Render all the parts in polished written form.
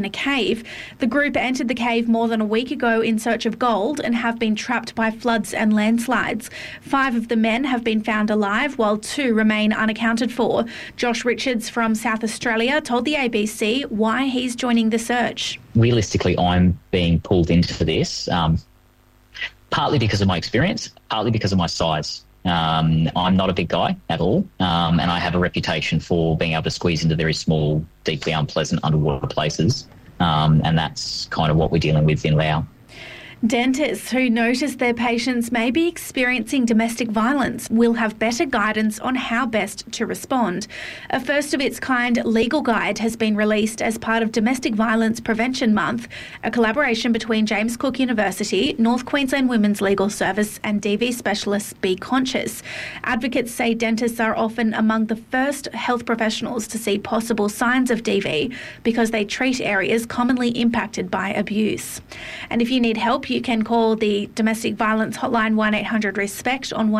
in a cave. The group entered the cave more than a week ago in search of gold and have been trapped by floods and landslides. 5 of the men have been found alive, while 2 remain unaccounted for. Josh Richards from South Australia told the ABC why he's joining the search. Realistically, I'm being pulled into this, partly because of my experience, partly because of my size. I'm not a big guy at all, and I have a reputation for being able to squeeze into very small, deeply unpleasant underwater places, and that's kind of what we're dealing with in Laos. Dentists who notice their patients may be experiencing domestic violence will have better guidance on how best to respond. A first-of-its-kind legal guide has been released as part of Domestic Violence Prevention Month, a collaboration between James Cook University, North Queensland Women's Legal Service and DV specialists Be Conscious. Advocates say dentists are often among the first health professionals to see possible signs of DV because they treat areas commonly impacted by abuse. And if you need help, you can call the Domestic Violence Hotline 1800-RESPECT on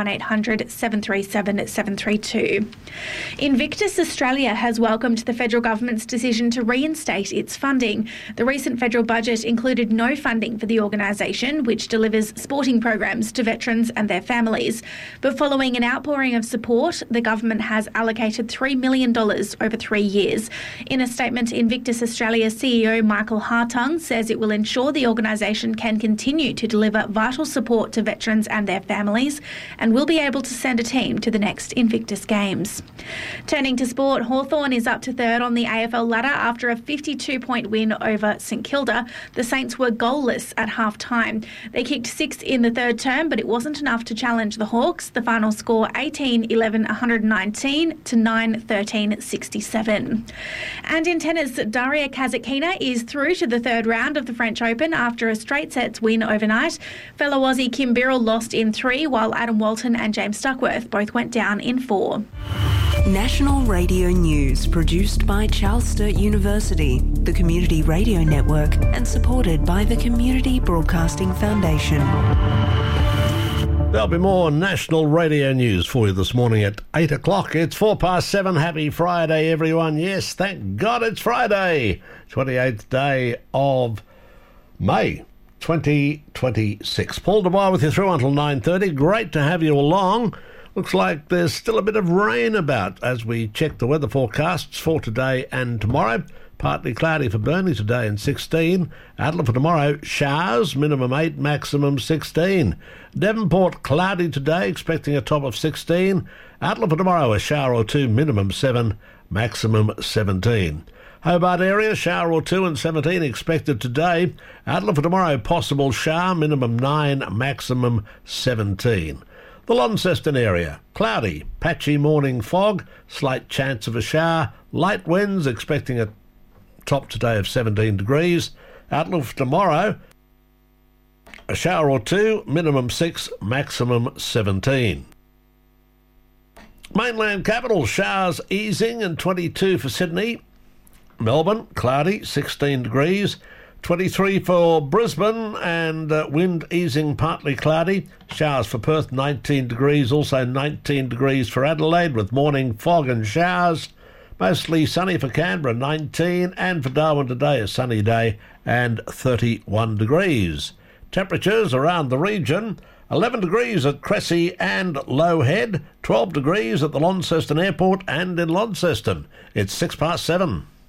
1800-737-732. Invictus Australia has welcomed the federal government's decision to reinstate its funding. The recent federal budget included no funding for the organisation, which delivers sporting programs to veterans and their families. But following an outpouring of support, the government has allocated $3 million over 3 years. In a statement, Invictus Australia CEO Michael Hartung says it will ensure the organisation can continue to deliver vital support to veterans and their families and will be able to send a team to the next Invictus Games. Turning to sport, Hawthorn is up to third on the AFL ladder after a 52-point win over St Kilda. The Saints were goalless at half-time. They kicked 6 in the third term, but it wasn't enough to challenge the Hawks. The final score 18-11-119 to 9-13-67. And in tennis, Daria Kasatkina is through to the third round of the French Open after a straight sets win overnight. Fellow Aussie Kim Birrell lost in 3, while Adam Walton and James Duckworth both went down in 4. National Radio News, produced by Charles Sturt University, the Community Radio Network, and supported by the Community Broadcasting Foundation. There'll be more National Radio News for you this morning at 8 o'clock. It's 7:04. Happy Friday, everyone. Yes, thank God it's Friday, 28th day of May 2026. Paul DeBar with you through until 9:30. Great to have you along. Looks like there's still a bit of rain about as we check the weather forecasts for today and tomorrow. Partly cloudy for Burnie today and 16. Adelaide for tomorrow, showers, minimum 8, maximum 16. Devonport, cloudy today, expecting a top of 16. Adelaide for tomorrow, a shower or 2, minimum 7, maximum 17. Hobart area, shower or 2 and 17 expected today. Adelaide for tomorrow, possible shower, minimum 9, maximum 17. The Launceston area, cloudy, patchy morning fog, slight chance of a shower, light winds, expecting a top today of 17 degrees. Adelaide for tomorrow, a shower or 2, minimum 6, maximum 17. Mainland capital, showers easing and 22 for Sydney. Melbourne, cloudy, 16 degrees. 23 for Brisbane and wind easing, partly cloudy. Showers for Perth, 19 degrees. Also 19 degrees for Adelaide with morning fog and showers. Mostly sunny for Canberra, 19. And for Darwin today, a sunny day and 31 degrees. Temperatures around the region, 11 degrees at Cressy and Low Head. 12 degrees at the Launceston Airport and in Launceston. It's 7:06.